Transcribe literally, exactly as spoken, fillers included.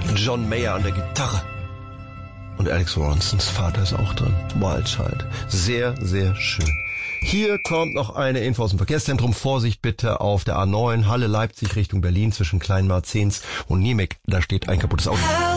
John Mayer an der Gitarre. Und Alex Ronsons Vater ist auch drin. Wild Child. Sehr, sehr schön. Hier kommt noch eine Info aus dem Verkehrszentrum. Vorsicht bitte auf der A neun, Halle Leipzig Richtung Berlin zwischen Kleinmarzens und Niemek. Da steht ein kaputtes Auto.